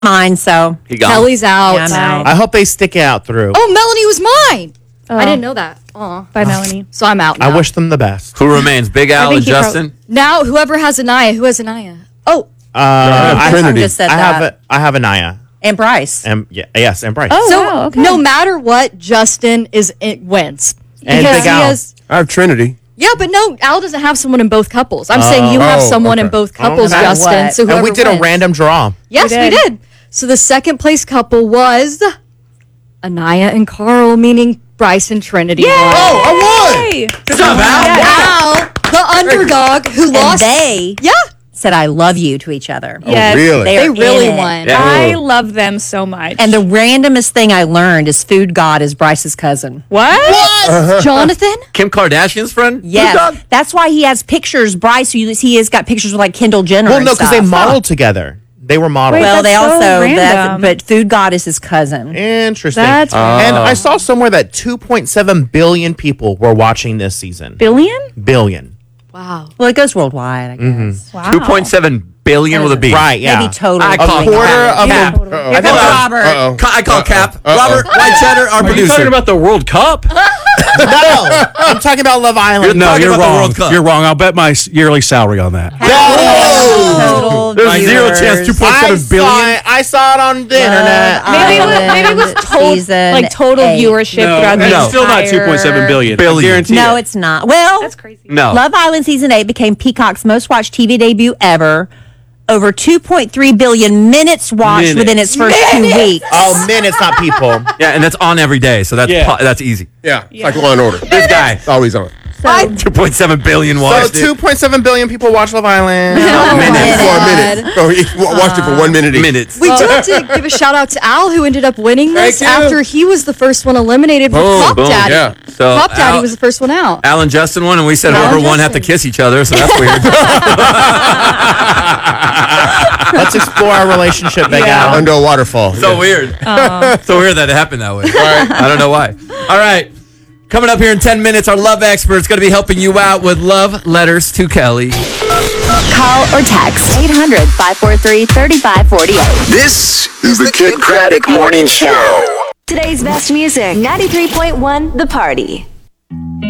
mine, so He gone. Kelly's out. Yeah, I'm out. I hope they stick it out through. Oh, Melanie was mine. I didn't know that. Aw. By Melanie. So I'm out now. I wish them the best. Who remains? Big Al think and he Justin? Now, whoever has Anaya. Who has Anaya? Oh, I Trinity. Just said that. I have Anaya. And Bryce. And yes, and Bryce. Oh, so wow, okay. no matter what, Justin wins. And Because Big he Al. has. I have Trinity. Yeah, but no, Al doesn't have someone in both couples. I'm saying you have someone in okay. both couples, no matter Justin. what. So And whoever we did a wins. random draw. Yes, we did. did. So the second place couple was Anaya and Carl, meaning Bryce and Trinity. won. Oh, I won! Hey. Good job, Al. Al, the underdog who And lost. they Yeah, said I love you to each other. Yes. Really? they They're really in it. won. Yeah. I love them so much. And the randomest thing I learned is Food God is Bryce's cousin. what? Jonathan? Kim Kardashian's friend? Yes, that's why he has pictures. Bryce, he has got pictures with like Kendall Jenner. Well, and no, because stuff. they modeled together. They were modeled. Wait, Well, they That's so also, random. but Food God is his cousin. Interesting. That's and I saw somewhere that 2.7 billion people were watching this season. billion? Billion. Wow. Well, it goes worldwide, I guess. Wow. 2.7 billion with a B. Right, yeah. Maybe total. I A call quarter of Cap. the... Totally. I Here think comes that- Robert. Uh-oh. I call Cap. Robert White Cheddar, our Are you producer. talking about the World Cup? No, I'm talking about Love Island. No, talking you're about the wrong. World Cup. You're wrong. I'll bet my yearly salary on that. Total There's zero viewers. chance 2.7 billion. I saw it on the internet. Maybe it was Season total 8. viewership throughout the it's still not entire- 2.7 billion. Billion. I guarantee No, it. it's not. Well, That's crazy. No. Love Island Season 8 became Peacock's most watched TV debut ever. Over 2.3 billion minutes watched within its first 2 weeks. Oh, minutes, not people. Yeah, and that's on every day, so that's Yeah. that's easy. Yeah, it's like Law and Order. This guy, It's always on. 2.7 billion So watched it. 2.7 billion people watch Love Island. Minutes. For a minute. Oh, he watched it for 1 minute each. Minutes. We do have to give a shout out to Al, who ended up winning this Thank you. after he was the first one eliminated with Boom, Pop boom, Daddy. yeah. So Pop Daddy Al- was the first one out. Al and Justin won, and we said Al whoever and won have to Justin. kiss each other, so that's weird. Let's explore our relationship, Big Al. Under a waterfall. So weird. So weird that it happened that way. I don't know why. All right. Coming up here in 10 minutes, our love expert's going to be helping you out with love letters to Kelly. Call or text 800-543-3548. This is the Kid Craddock Morning Show. Today's best music, 93.1 The Party.